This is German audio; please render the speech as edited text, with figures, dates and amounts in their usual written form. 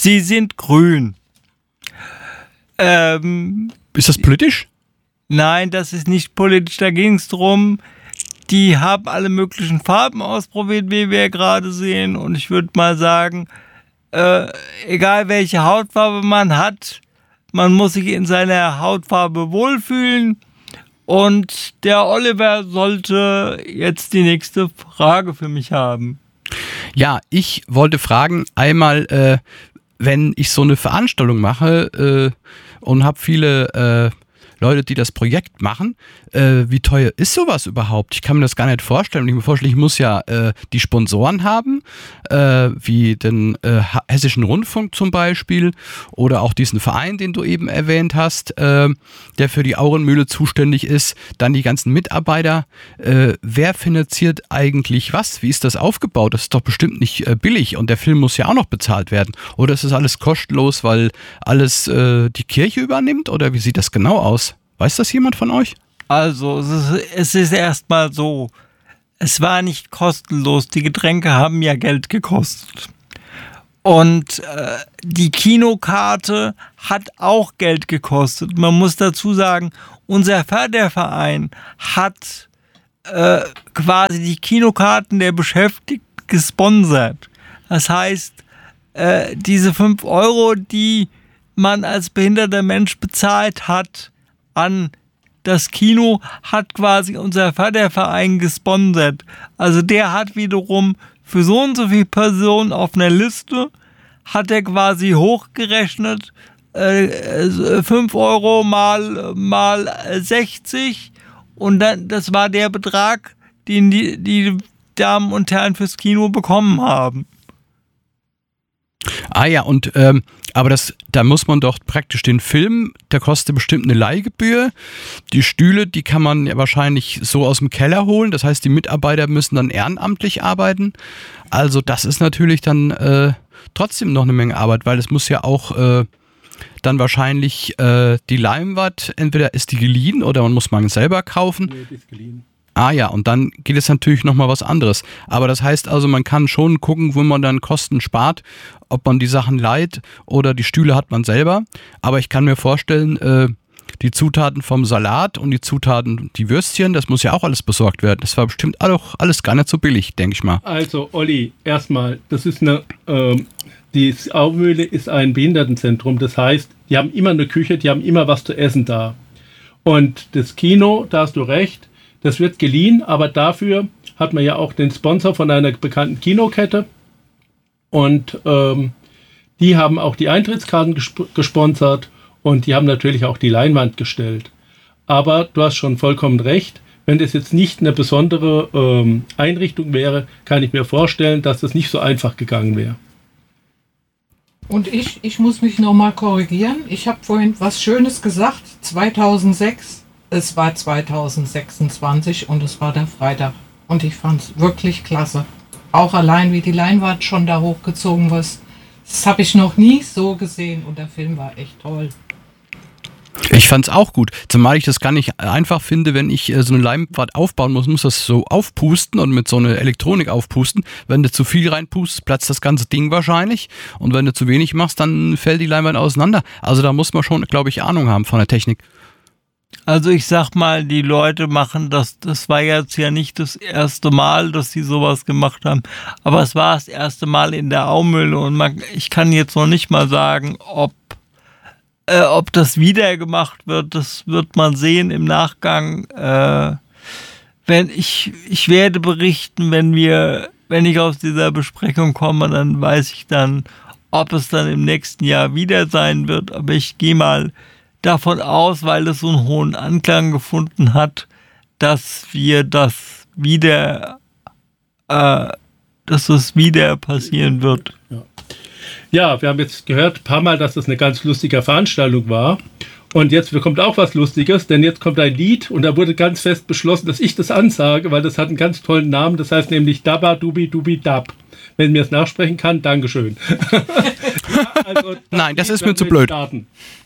Sie sind grün. Ist das politisch? Nein, das ist nicht politisch. Da ging es drum, die haben alle möglichen Farben ausprobiert, wie wir gerade sehen. Und ich würde mal sagen, egal welche Hautfarbe man hat, man muss sich in seiner Hautfarbe wohlfühlen. Und der Oliver sollte jetzt die nächste Frage für mich haben. Ja, ich wollte fragen, einmal, wenn ich so eine Veranstaltung mache und habe viele Leute, die das Projekt machen, wie teuer ist sowas überhaupt? Ich kann mir das gar nicht vorstellen. Ich mir vorstelle, ich muss ja die Sponsoren haben, wie den Hessischen Rundfunk zum Beispiel oder auch diesen Verein, den du eben erwähnt hast, der für die Aurenmühle zuständig ist, dann die ganzen Mitarbeiter. Wer finanziert eigentlich was? Wie ist das aufgebaut? Das ist doch bestimmt nicht billig und der Film muss ja auch noch bezahlt werden. Oder ist das alles kostenlos, weil alles die Kirche übernimmt? Oder wie sieht das genau aus? Weiß das jemand von euch? Also, es ist erstmal so, es war nicht kostenlos, die Getränke haben ja Geld gekostet. Und die Kinokarte hat auch Geld gekostet. Man muss dazu sagen, unser Förderverein hat quasi die Kinokarten der Beschäftigten gesponsert. Das heißt, diese 5 Euro, die man als behinderter Mensch bezahlt hat an das Kino, hat quasi unser Förderverein gesponsert. Also der hat wiederum für so und so viele Personen auf einer Liste, hat er quasi hochgerechnet, 5 Euro mal 60 und dann, das war der Betrag, den die Damen und Herren fürs Kino bekommen haben. Ah ja, und aber da muss man doch praktisch den Film, der kostet bestimmt eine Leihgebühr. Die Stühle, die kann man ja wahrscheinlich so aus dem Keller holen. Das heißt, die Mitarbeiter müssen dann ehrenamtlich arbeiten. Also das ist natürlich dann trotzdem noch eine Menge Arbeit, weil es muss ja auch dann wahrscheinlich die Leinwand, entweder ist die geliehen oder man muss man selber kaufen. Nee, die ist geliehen. Ah ja, und dann geht es natürlich nochmal was anderes. Aber das heißt also, man kann schon gucken, wo man dann Kosten spart, ob man die Sachen leiht oder die Stühle hat man selber. Aber ich kann mir vorstellen, die Zutaten vom Salat und die Zutaten, die Würstchen, das muss ja auch alles besorgt werden. Das war bestimmt auch alles gar nicht so billig, denke ich mal. Also Olli, erstmal, das ist die Aurenmühle ist ein Behindertenzentrum. Das heißt, die haben immer eine Küche, die haben immer was zu essen da. Und das Kino, da hast du recht, das wird geliehen, aber dafür hat man ja auch den Sponsor von einer bekannten Kinokette. Und die haben auch die Eintrittskarten gesponsert und die haben natürlich auch die Leinwand gestellt. Aber du hast schon vollkommen recht, wenn das jetzt nicht eine besondere Einrichtung wäre, kann ich mir vorstellen, dass das nicht so einfach gegangen wäre. Und ich muss mich nochmal korrigieren. Ich habe vorhin was Schönes gesagt, 2006. Es war 2026 und es war der Freitag. Und ich fand es wirklich klasse. Auch allein, wie die Leinwand schon da hochgezogen war. Das habe ich noch nie so gesehen und der Film war echt toll. Ich fand's auch gut, zumal ich das gar nicht einfach finde, wenn ich so eine Leinwand aufbauen muss das so aufpusten und mit so einer Elektronik aufpusten. Wenn du zu viel reinpustest, platzt das ganze Ding wahrscheinlich und wenn du zu wenig machst, dann fällt die Leinwand auseinander. Also da muss man schon, glaube ich, Ahnung haben von der Technik. Also ich sag mal, die Leute machen das war jetzt ja nicht das erste Mal, dass sie sowas gemacht haben, aber es war das erste Mal in der Aumühle und ich kann jetzt noch nicht mal sagen, ob das wieder gemacht wird, das wird man sehen im Nachgang. Ich werde berichten, wenn ich aus dieser Besprechung komme, dann weiß ich dann, ob es dann im nächsten Jahr wieder sein wird, aber ich gehe mal davon aus, weil es so einen hohen Anklang gefunden hat, dass das wieder passieren wird. Ja, wir haben jetzt gehört ein paar Mal, dass das eine ganz lustige Veranstaltung war. Und jetzt kommt auch was Lustiges, denn jetzt kommt ein Lied und da wurde ganz fest beschlossen, dass ich das ansage, weil das hat einen ganz tollen Namen, das heißt nämlich Dabba Dubi Dubi Dab. Wenn mir es nachsprechen kann, Dankeschön. Ja, also, nein, das ist mir zu blöd. Starten.